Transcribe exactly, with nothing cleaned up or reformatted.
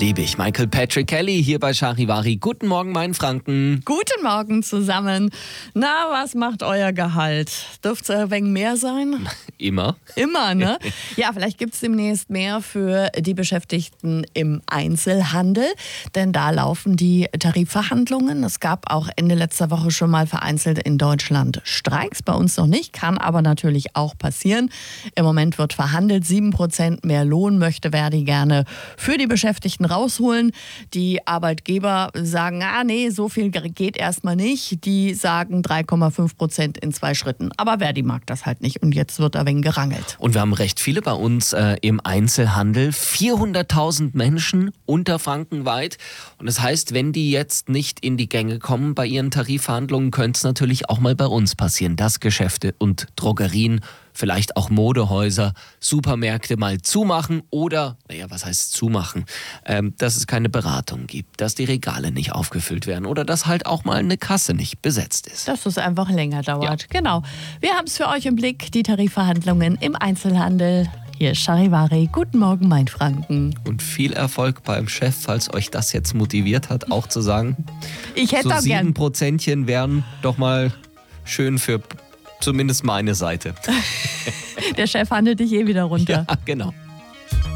liebe ich. Michael Patrick Kelly hier bei Charivari. Guten Morgen, mein Franken. Guten Morgen zusammen. Na, was macht euer Gehalt? Dürfte es ein wenig mehr sein? Immer. Immer, ne? Ja, vielleicht gibt es demnächst mehr für die Beschäftigten im Einzelhandel, denn da laufen die Tarifverhandlungen. Es gab auch Ende letzter Woche schon mal vereinzelt in Deutschland Streiks, bei uns noch nicht, kann aber natürlich auch passieren. Im Moment wird verhandelt, sieben Prozent mehr Lohn möchte Verdi gerne für die Beschäftigten rausholen. Die Arbeitgeber sagen, ah nee, so viel geht erstmal nicht. Die sagen drei Komma fünf Prozent in zwei Schritten. Aber Verdi mag das halt nicht und jetzt wird ein wenig gerangelt. Und wir haben recht viele bei uns äh, im Einzelhandel. vierhunderttausend Menschen unterfrankenweit. Und das heißt, wenn die jetzt nicht in die Gänge kommen bei ihren Tarifverhandlungen, könnte es natürlich auch mal bei uns passieren, dass Geschäfte und Drogerien, vielleicht auch Modehäuser, Supermärkte mal zumachen oder, naja, was heißt zumachen, ähm, dass es keine Beratung gibt, dass die Regale nicht aufgefüllt werden oder dass halt auch mal eine Kasse nicht besetzt ist. Dass es einfach länger dauert. Ja. Genau. Wir haben es für euch im Blick, die Tarifverhandlungen im Einzelhandel. Hier ist Charivari. Guten Morgen, mein Franken. Und viel Erfolg beim Chef, falls euch das jetzt motiviert hat, auch zu sagen, ich hätte so auch gern sieben Prozentchen wären doch mal schön für zumindest meine Seite. Der Chef handelt dich eh wieder runter. Ja, genau.